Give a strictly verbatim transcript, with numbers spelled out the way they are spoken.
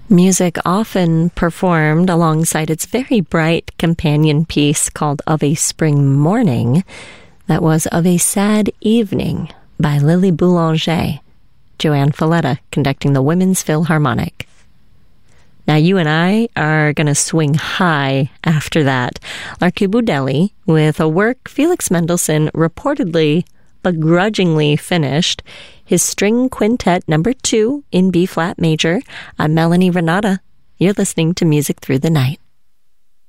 Music often performed alongside its very bright companion piece called Of a Spring Morning. That was Of a Sad Evening by Lily Boulanger. Joanne Falletta conducting the Women's Philharmonic. Now you and I are going to swing high after that. L'Archibaudelli with a work Felix Mendelssohn reportedly begrudgingly finished, his String Quintet number two in B-flat major. I'm Melanie Renata. You're listening to Music Through the Night.